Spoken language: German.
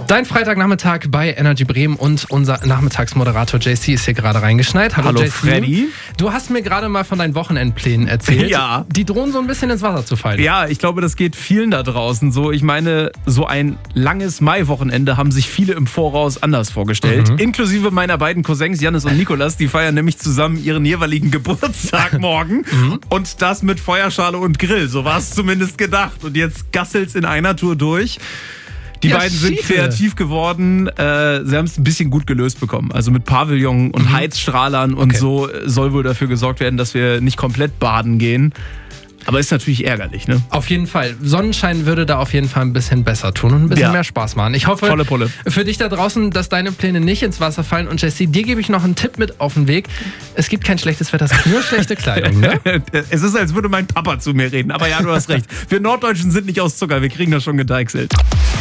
Dein Freitagnachmittag bei Energy Bremen und unser Nachmittagsmoderator JC ist hier gerade reingeschneit. Hallo JC. Freddy. Du hast mir gerade mal von deinen Wochenendplänen erzählt. Ja. Die drohen so ein bisschen ins Wasser zu fallen. Ja, ich glaube, das geht vielen da draußen so. Ich meine, so ein langes Mai-Wochenende haben sich viele im Voraus anders vorgestellt. Inklusive meiner beiden Cousins, Jannis und Nikolas. Die feiern nämlich zusammen ihren jeweiligen Geburtstag morgen. Und das mit Feuerschale und Grill. So war es zumindest gedacht. Und jetzt gasselt's in einer Tour durch. Die beiden sind kreativ geworden. Sie haben es ein bisschen gut gelöst bekommen. Also mit Pavillon und Heizstrahlern und so soll wohl dafür gesorgt werden, dass wir nicht komplett baden gehen. Aber ist natürlich ärgerlich, ne? Auf jeden Fall. Sonnenschein würde da auf jeden Fall ein bisschen besser tun und ein bisschen mehr Spaß machen. Ich hoffe Volle Pulle. Für dich da draußen, dass deine Pläne nicht ins Wasser fallen. Und Jesse, dir gebe ich noch einen Tipp mit auf den Weg. Es gibt kein schlechtes Wetter, es gibt nur schlechte Kleidung, ne? Es ist, als würde mein Papa zu mir reden. Aber ja, du hast recht. Wir Norddeutschen sind nicht aus Zucker, wir kriegen das schon gedeichselt.